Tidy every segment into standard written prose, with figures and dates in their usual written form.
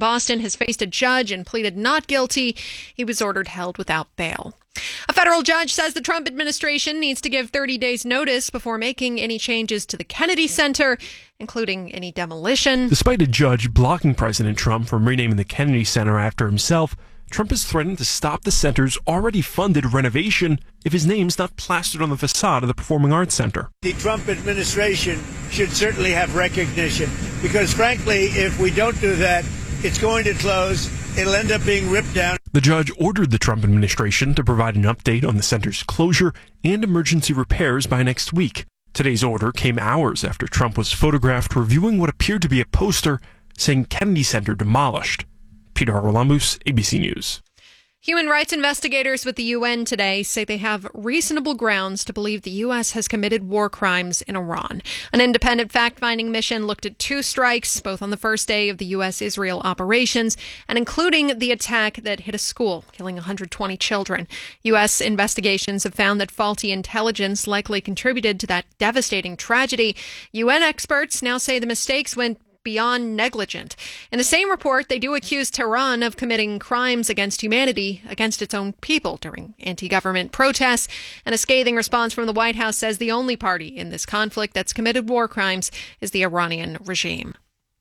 Boston has faced a judge and pleaded not guilty. He was ordered held without bail. A federal judge says the Trump administration needs to give 30 days notice before making any changes to the Kennedy Center, including any demolition. Despite a judge blocking President Trump from renaming the Kennedy Center after himself, Trump has threatened to stop the center's already funded renovation if his name's not plastered on the facade of the Performing Arts Center. The Trump administration should certainly have recognition because, frankly, if we don't do that, it's going to close. It'll end up being ripped down. The judge ordered the Trump administration to provide an update on the center's closure and emergency repairs by next week. Today's order came hours after Trump was photographed reviewing what appeared to be a poster saying Kennedy Center demolished. Peter Haralambous, ABC News. Human rights investigators with the UN today say they have reasonable grounds to believe the U.S. has committed war crimes in Iran. An independent fact-finding mission looked at 2 strikes, both on the first day of the U.S.-Israel operations, and including the attack that hit a school, killing 120 children. U.S. investigations have found that faulty intelligence likely contributed to that devastating tragedy. UN experts now say the mistakes went beyond negligent. In the same report, they do accuse Tehran of committing crimes against humanity against its own people during anti-government protests. And a scathing response from the White House says the only party in this conflict that's committed war crimes is the Iranian regime.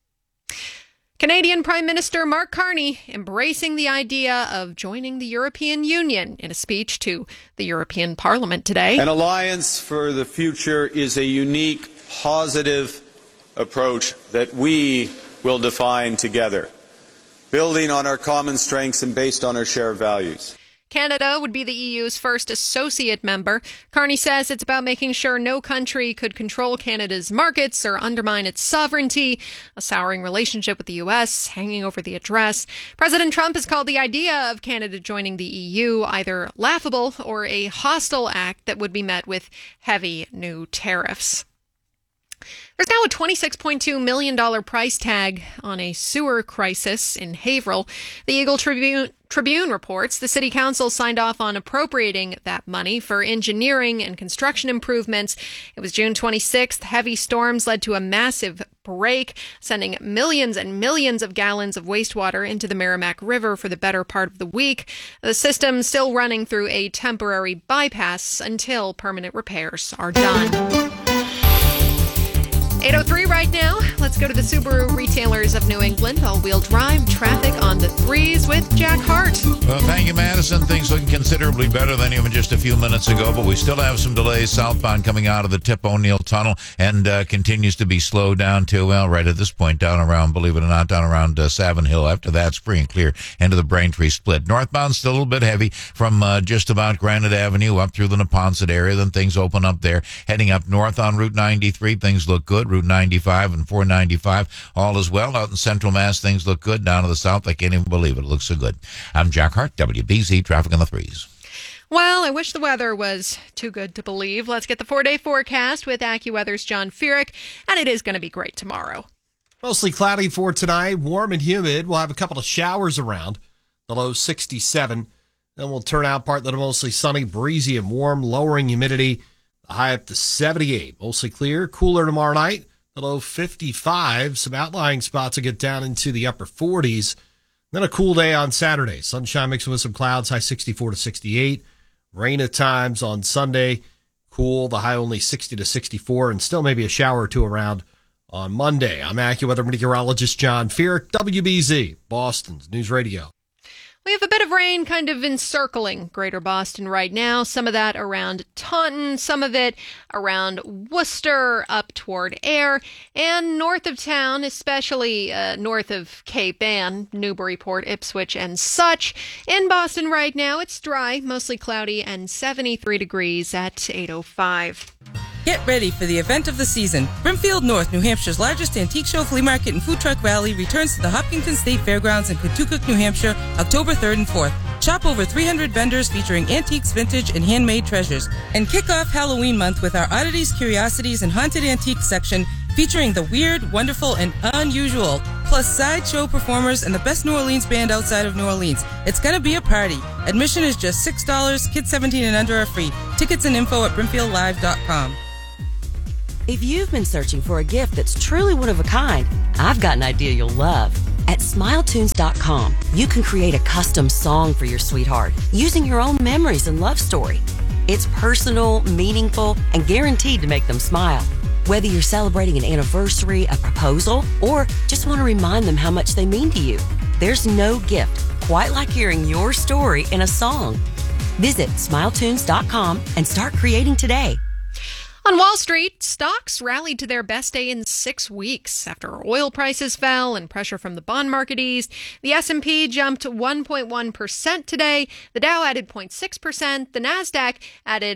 Canadian Prime Minister Mark Carney embracing the idea of joining the European Union in a speech to the European Parliament today. An alliance for the future is a unique, positive approach that we will define together, building on our common strengths and based on our shared values. Canada would be the EU's first associate member. Carney says it's about making sure no country could control Canada's markets or undermine its sovereignty. A souring relationship with the U.S. hanging over the address. President Trump has called the idea of Canada joining the EU either laughable or a hostile act that would be met with heavy new tariffs. There's now a $26.2 million price tag on a sewer crisis in Haverhill. The Eagle Tribune reports the city council signed off on appropriating that money for engineering and construction improvements. It was June 26th. Heavy storms led to a massive break, sending millions and millions of gallons of wastewater into the Merrimack River for the better part of the week. The system still running through a temporary bypass until permanent repairs are done. 8:03 right now. Let's go to the Subaru retailers of New England. All-wheel drive traffic on the 3s with Jack Hart. Well, thank you, Madison. Things looking considerably better than even just a few minutes ago, but we still have some delays southbound coming out of the Tip O'Neill Tunnel and continues to be slowed down to, well, right at this point, down around, believe it or not, down around Savin Hill. After that, it's free and clear into the Braintree split. Northbound still a little bit heavy from just about Granite Avenue up through the Neponset area. Then things open up there. Heading up north on Route 93, things look good. Route 95 and 495, all is well. Out in Central Mass, things look good. Down to the south, I can't even believe it. It looks so good. I'm Jack Hart, WBZ, traffic on the 3s. Well, I wish the weather was too good to believe. Let's get the 4-day forecast with AccuWeather's John Feerick, and it is going to be great tomorrow. Mostly cloudy for tonight, warm and humid. We'll have a couple of showers around, the low 67. Then we'll turn out partly to mostly sunny, breezy and warm, lowering humidity. The high up to 78. Mostly clear, cooler tomorrow night. The low 55. Some outlying spots will get down into the upper 40s. Then a cool day on Saturday. Sunshine mixed with some clouds, high 64 to 68. Rain at times on Sunday. Cool, the high only 60 to 64, and still maybe a shower or two around on Monday. I'm AccuWeather meteorologist John Feerick, WBZ, Boston's News Radio. We have a bit of rain kind of encircling Greater Boston right now. Some of that around Taunton, some of it around Worcester, up toward Ayr, and north of town, especially north of Cape Ann, Newburyport, Ipswich, and such. In Boston right now, it's dry, mostly cloudy, and 73 degrees at 8:05. Get ready for the event of the season. Brimfield North, New Hampshire's largest antique show, flea market, and food truck rally returns to the Hopkinton State Fairgrounds in Cotucook, New Hampshire, October 3rd and 4th. Shop over 300 vendors featuring antiques, vintage, and handmade treasures. And kick off Halloween month with our Oddities, Curiosities, and Haunted Antiques section featuring the weird, wonderful, and unusual, plus sideshow performers and the best New Orleans band outside of New Orleans. It's going to be a party. Admission is just $6. Kids 17 and under are free. Tickets and info at brimfieldlive.com. If you've been searching for a gift that's truly one of a kind, I've got an idea you'll love. At SmileTunes.com, you can create a custom song for your sweetheart using your own memories and love story. It's personal, meaningful, and guaranteed to make them smile. Whether you're celebrating an anniversary, a proposal, or just want to remind them how much they mean to you, there's no gift quite like hearing your story in a song. Visit SmileTunes.com and start creating today. On Wall Street, stocks rallied to their best day in 6 weeks after oil prices fell and pressure from the bond market eased. The S&P jumped 1.1% today. The Dow added 0.6%. The Nasdaq added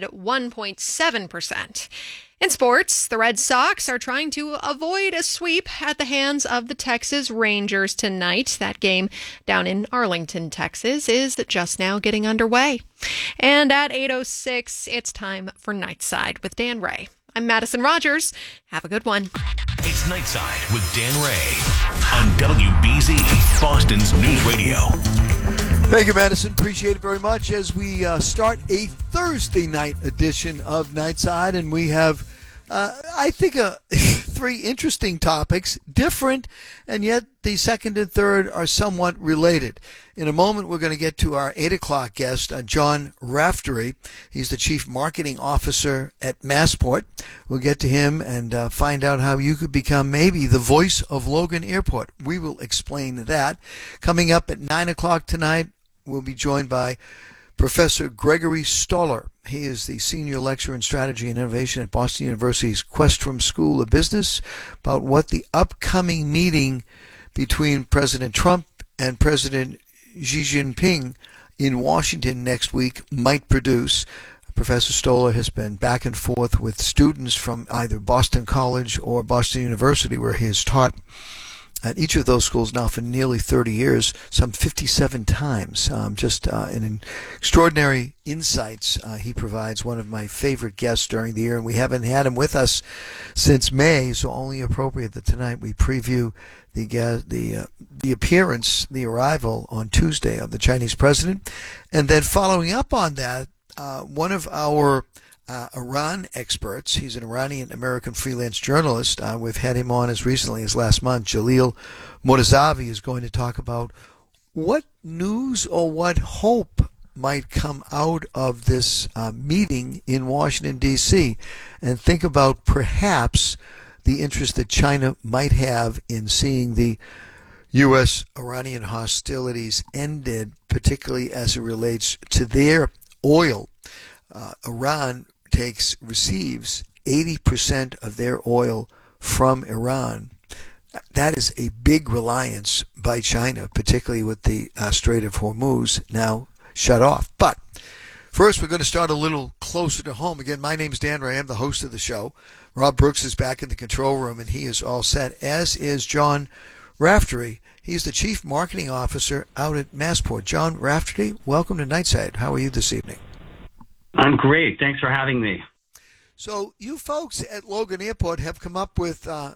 1.7%. In sports, the Red Sox are trying to avoid a sweep at the hands of the Texas Rangers tonight. That game down in Arlington, Texas, is just now getting underway. And at 8:06, it's time for Nightside with Dan Ray. I'm Madison Rogers. Have a good one. It's Nightside with Dan Ray on WBZ, Boston's News Radio. Thank you, Madison. Appreciate it very much as we start a Thursday night edition of Nightside. And we have, I think, 3 interesting topics, different, and yet the second and third are somewhat related. In a moment, we're going to get to our 8 o'clock guest, John Raftery. He's the Chief Marketing Officer at Massport. We'll get to him and find out how you could become maybe the voice of Logan Airport. We will explain that. Coming up at 9 o'clock tonight, we'll be joined by Professor Gregory Stoller. He is the Senior Lecturer in Strategy and Innovation at Boston University's Questrom School of Business, about what the upcoming meeting between President Trump and President Xi Jinping in Washington next week might produce. Professor Stoller has been back and forth with students from either Boston College or Boston University, where he has taught at each of those schools now for nearly 30 years, some 57 times. Just an extraordinary insights he provides. One of my favorite guests during the year, and we haven't had him with us since May, so only appropriate that tonight we preview the appearance, the arrival on Tuesday of the Chinese president. And then following up on that, one of our Iran experts. He's an Iranian-American freelance journalist. We've had him on as recently as last month. Jalil Mortazavi is going to talk about what news or what hope might come out of this meeting in Washington, D.C., and think about perhaps the interest that China might have in seeing the U.S.-Iranian hostilities ended, particularly as it relates to their oil. Iran receives 80% of their oil from Iran. That is a big reliance by China, particularly with the Strait of Hormuz now shut off. But first, we're going to start a little closer to home. Again, my name's Dan Ray. I'm the host of the show. Rob Brooks is back in the control room, and he is all set, as is John Raftery. He's the Chief Marketing Officer out at Massport. John Raftery, welcome to Nightside. How are you this evening? I'm great. Thanks for having me. So you folks at Logan Airport have come up with an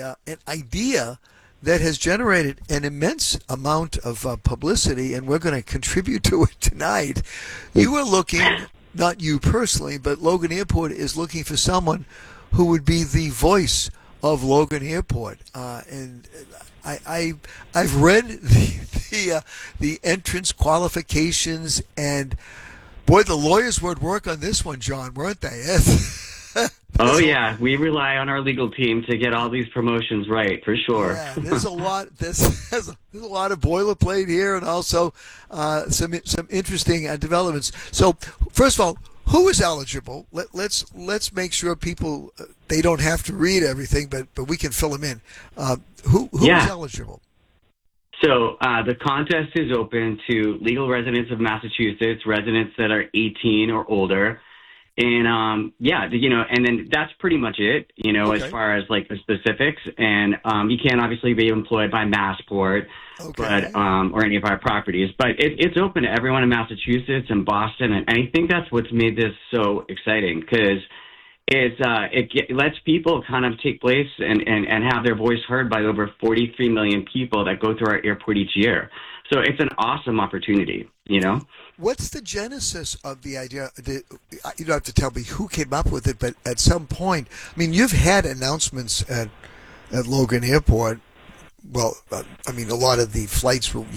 idea that has generated an immense amount of publicity, and we're going to contribute to it tonight. You are looking, not you personally, but Logan Airport is looking for someone who would be the voice of Logan Airport. And I've read the entrance qualifications, and boy, the lawyers would work on this one, John, weren't they? Oh, yeah. We rely on our legal team to get all these promotions right, for sure. Yeah, there's a lot. There's a lot of boilerplate here, and also some interesting developments. So, first of all, who is eligible? Let's make sure people they don't have to read everything, but we can fill them in. Who is eligible? So the contest is open to legal residents of Massachusetts, residents that are 18 or older. And, and then that's pretty much it, okay, as far as like the specifics. And you can't obviously be employed by Massport, okay, but or any of our properties. But it's open to everyone in Massachusetts and Boston. And I think that's what's made this so exciting, because it lets people kind of take place and have their voice heard by over 43 million people that go through our airport each year. So it's an awesome opportunity, What's the genesis of the idea? You don't have to tell me who came up with it, but at some point, I mean, you've had announcements at Logan Airport well, I mean, a lot of the flights will,